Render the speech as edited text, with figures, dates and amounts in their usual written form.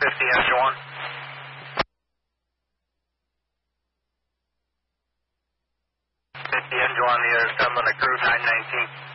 engine 1. 50 engine 1, the other 7 on the crew, 919.